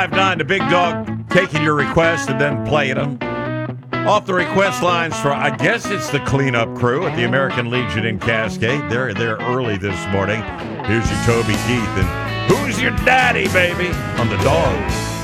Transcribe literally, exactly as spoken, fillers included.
five nine, the big dog taking your requests and then playing them. Off the request lines for, I guess it's the cleanup crew at the American Legion in Cascade. They're there early this morning. Here's your Toby Keith and Who's Your Daddy, baby, on the Dogs.